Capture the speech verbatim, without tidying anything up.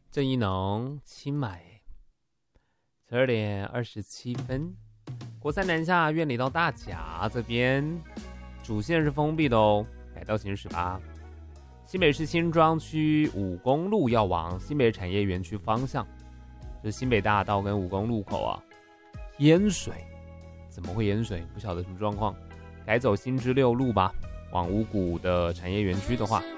郑一农清买，十二点二十七分，国三南下院里到大甲这边，主线是封闭的哦，改道行驶吧。新北市新庄区五公路要往新北产业园区方向，就是新北大道跟五公路口啊，淹水，怎么会淹水？不晓得什么状况，改走新知六路吧。往五股的产业园区的话。